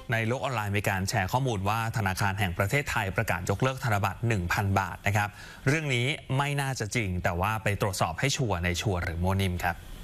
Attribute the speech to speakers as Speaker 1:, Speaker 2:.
Speaker 1: ในโลกออนไลน์มีการแชร์ข้อมูลว่าธนาคารแห่งประเทศไทยประกาศยกเลิกธนบัตร 1,000 บาทนะครับเรื่องนี้ไม่น่าจะจริงแต่ว่าไปตรวจสอบให้ชัวร์ในชัวร์หรือโมนิมครับ